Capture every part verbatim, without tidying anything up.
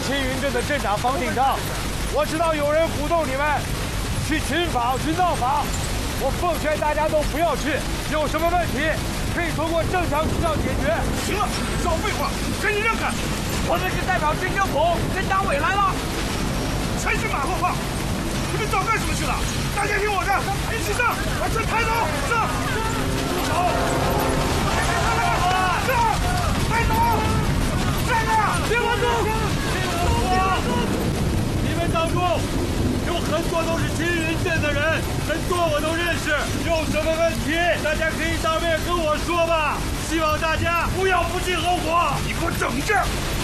青云镇的镇长方定章，我知道有人鼓动你们去群访、去造访，我奉劝大家都不要去。有什么问题可以通过正常渠道解决。 行了，少废话，赶紧让开！ 我们是代表军政府跟党委来了。 全是马后炮！你们早干什么去了？大家听我的，一起上，把车抬走，上！走！上！抬走！站着！ 别往动！你们当中有很多都是青云镇的人，很多我都认识。有什么问题，大家可以当面跟我说吧。希望大家不要不计后果。 你给我整着！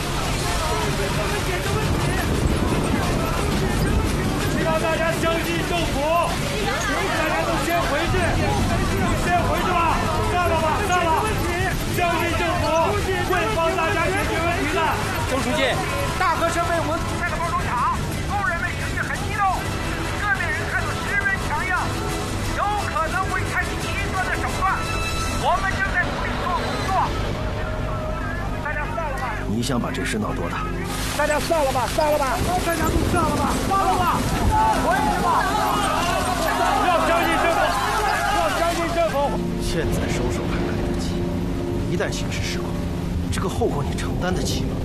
希望大家相信政府，大家都先回去，先回去吧，散了吧，散了。相信政府会帮大家解决问题的。 周书记，大河身为我们比赛的包装场，工人们情绪很激动，各面人态度十分强硬，有可能会采取极端的手段。我们正在努力做工作。大家散了吧。 你想把这事闹多大？ 大家散了吧，散了吧，大家都散了吧，散了吧，回去吧。要相信政府，要相信政府。 现在收手还来得及，一旦形势失控，这个后果你承担得起吗？